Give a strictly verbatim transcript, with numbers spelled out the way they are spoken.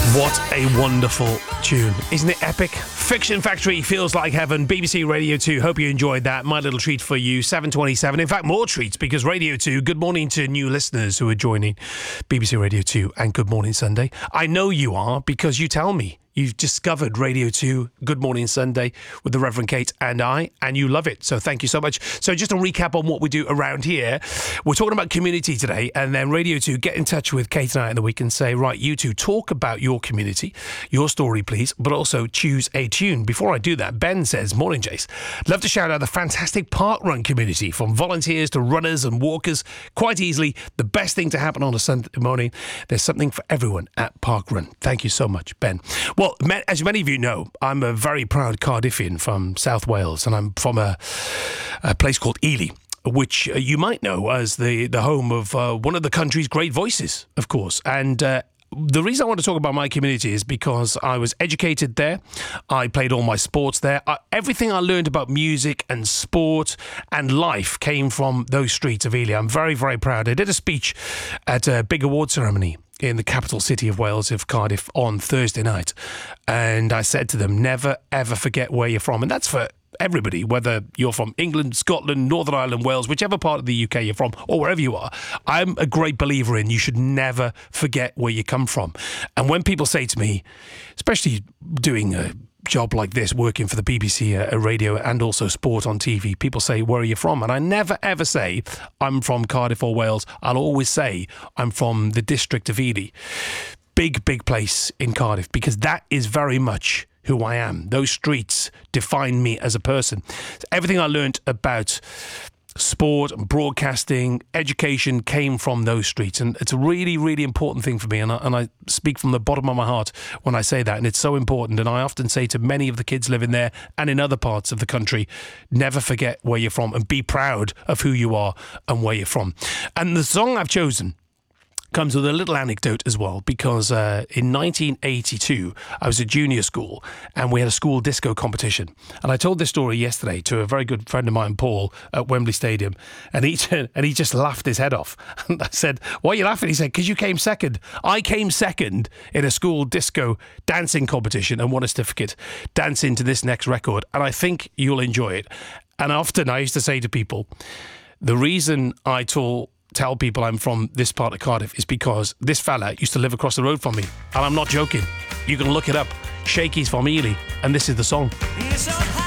What a wonderful tune. Isn't it epic? Fiction Factory, Feels Like Heaven, B B C Radio two. Hope you enjoyed that. My little treat for you, seven twenty-seven. In fact, more treats because Radio two, good morning to new listeners who are joining B B C Radio two and Good Morning Sunday. I know you are because you tell me. You've discovered Radio two, Good Morning Sunday with the Reverend Kate and I, and you love it. So thank you so much. So just a recap on what we do around here. We're talking about community today, and then Radio two, get in touch with Kate and I in the week and say, right, you two, talk about your community, your story, please, but also choose a tune. Before I do that, Ben says, morning, Jace. Love to shout out the fantastic parkrun community, from volunteers to runners and walkers. Quite easily, the best thing to happen on a Sunday morning. There's something for everyone at Parkrun. Thank you so much, Ben. Well, as many of you know, I'm a very proud Cardiffian from South Wales, and I'm from a, a place called Ely, which you might know as the, the home of uh, one of the country's great voices, of course. And uh, the reason I want to talk about my community is because I was educated there. I played all my sports there. I, everything I learned about music and sport and life came from those streets of Ely. I'm very, very proud. I did a speech at a big award ceremony in the capital city of Wales, of Cardiff, on Thursday night. And I said to them, never, ever forget where you're from. And that's for everybody, whether you're from England, Scotland, Northern Ireland, Wales, whichever part of the U K you're from, or wherever you are. I'm a great believer in you should never forget where you come from. And when people say to me, especially doing a job like this, working for the B B C, uh, radio and also sport on T V, people say, where are you from? And I never ever say I'm from Cardiff or Wales. I'll always say I'm from the district of Ely. Big, big place in Cardiff, because that is very much who I am. Those streets define me as a person. Everything I learned about sport and broadcasting, education came from those streets, and it's a really, really important thing for me, and I, and I speak from the bottom of my heart when I say that, and it's so important. And I often say to many of the kids living there and in other parts of the country, never forget where you're from and be proud of who you are and where you're from. And the song I've chosen comes with a little anecdote as well, because uh, in nineteen eighty-two, I was at junior school and we had a school disco competition. And I told this story yesterday to a very good friend of mine, Paul, at Wembley Stadium, and he, and he just laughed his head off. And I said, why are you laughing? He said, because you came second. I came second in a school disco dancing competition and won a certificate dancing to this next record. And I think you'll enjoy it. And often I used to say to people, the reason I told tell people I'm from this part of Cardiff is because this fella used to live across the road from me, and I'm not joking. You can look it up. Shakey's from Ely, and this is the song.